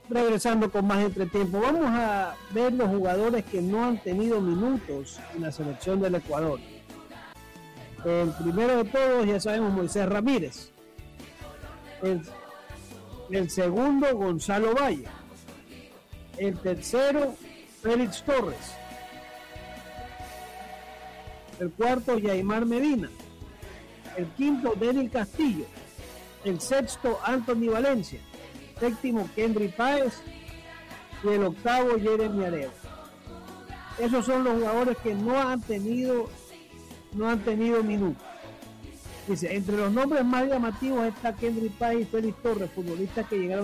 regresando con más entretiempo, vamos a ver los jugadores que no han tenido minutos en la selección del Ecuador. El primero de todos, ya sabemos, Moisés Ramírez. El segundo, Gonzalo Valle. El tercero, Félix Torres. El cuarto, Yaimar Medina. El quinto, Denis Castillo. El sexto, Anthony Valencia. Séptimo, Kendry Páez. Y el octavo, Jeremy Areo. Esos son los jugadores que no han tenido minutos. Dice, entre los nombres más llamativos está Kendry Páez y Félix Torres, futbolistas que llegaron